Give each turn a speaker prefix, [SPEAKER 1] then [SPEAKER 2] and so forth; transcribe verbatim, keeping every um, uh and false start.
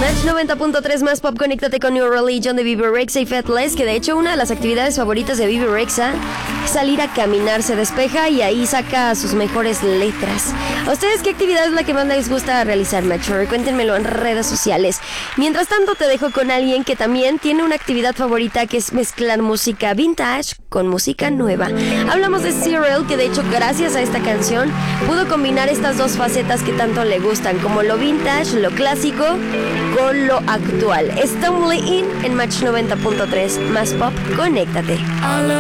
[SPEAKER 1] Match noventa punto tres más pop, conéctate con New Religion de Bebe Rexha y Faithless, que de hecho una de las actividades favoritas de Bebe Rexha es salir a caminar, se despeja y ahí saca sus mejores letras. ¿A ustedes qué actividad es la que más les gusta realizar, Matcher? Cuéntenmelo en redes sociales. Mientras tanto te dejo con alguien que también tiene una actividad favorita, que es mezclar música vintage con música nueva. Hablamos de Cyril, que de hecho gracias a esta canción pudo combinar estas dos facetas que tanto le gustan, como lo vintage, lo clásico, con lo actual. Stumbling In en Match noventa punto tres más pop, conéctate.